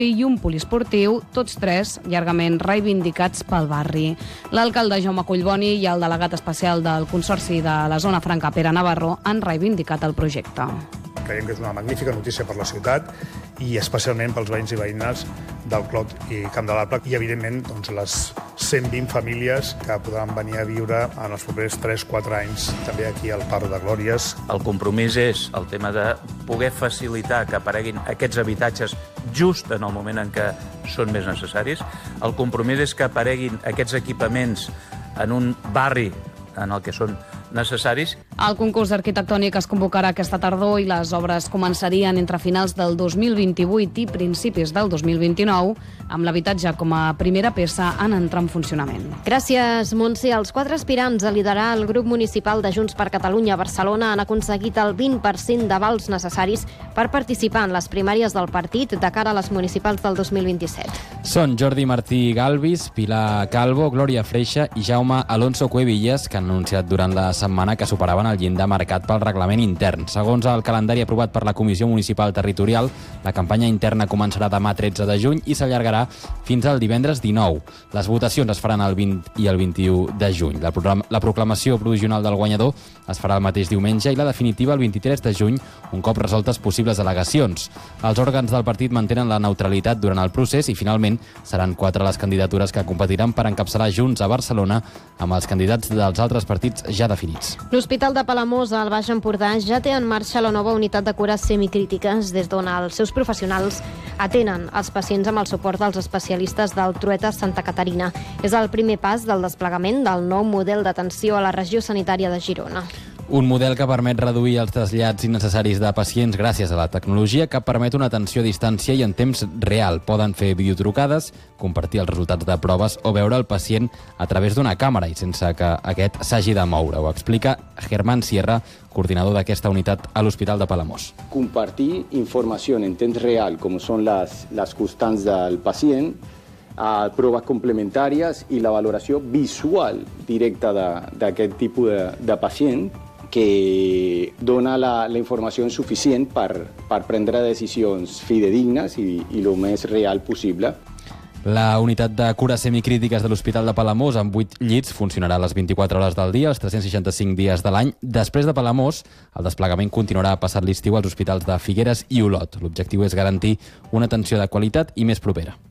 i un poliesportiu, tots tres llargament reivindicats pel barri. L'alcalde Jaume Collboni i el delegat especial del Consorci de la Zona Franca, Pere Navarro, han reivindicat el projecte. Creiem que és una magnífica notícia per la ciutat i especialment pels veïns i veïnes del Clot i Camp de l'Arpa i, evidentment, les 120 famílies que podran venir a viure en els propers 3-4 anys també aquí al Parc de Glòries. El compromís és el tema de poder facilitar que apareguin aquests habitatges just en el moment en què són més necessaris. El compromís és que apareguin aquests equipaments en un barri en el que són necessaris. El concurs arquitectònic es convocarà aquesta tardor i les obres començarien entre finals del 2028 i principis del 2029, amb l'habitatge com a primera peça en entrar en funcionament. Gràcies, Montse. Els 4 aspirants a liderar el grup municipal de Junts per Catalunya a Barcelona han aconseguit el 20% d'avals necessaris per participar en les primàries del partit de cara a les municipals del 2027. Són Jordi Martí Galvis, Pilar Calvo, Glòria Freixa i Jaume Alonso Cuevillas, que han anunciat durant la setmana que superaven el llindar marcat pel reglament intern. Segons el calendari aprovat per la Comissió Municipal Territorial, la campanya interna començarà demà 13 de juny i s'allargarà fins al divendres 19. Les votacions es faran el 20 i el 21 de juny. La proclamació provisional del guanyador es farà el mateix diumenge i la definitiva el 23 de juny, un cop resoltes possibles al·legacions. Els òrgans del partit mantenen la neutralitat durant el procés i finalment seran 4 les candidatures que competiran per encapçalar Junts a Barcelona amb els candidats dels altres partits ja definits. L'Hospital de Palamós, al Baix Empordà, ja té en marxa la nova unitat de cures semicrítiques, des d'on els seus professionals atenen els pacients amb el suport dels especialistes del Trueta Santa Caterina. És el primer pas del desplegament del nou model d'atenció a la regió sanitària de Girona. Un model que permet reduir els trasllats innecessaris de pacients gràcies a la tecnologia que permet una atenció a distància i en temps real. Poden fer videotrucades, compartir els resultats de proves o veure el pacient a través d'una càmera i sense que aquest s'hagi de moure. Ho explica Germán Sierra, coordinador d'aquesta unitat a l'Hospital de Palamós. Compartir informació en temps real, com són les constants del pacient, proves complementàries i la valoració visual directa d'aquest tipus de pacient que dona la informació suficient per prendre decisions fidedignes i el més real possible. La unitat de cures semicrítiques de l'Hospital de Palamós, amb 8 llits, funcionarà a les 24 hores del dia, els 365 dies de l'any. Després de Palamós, el desplegament continuarà passat l'estiu als hospitals de Figueres i Olot. L'objectiu és garantir una atenció de qualitat i més propera.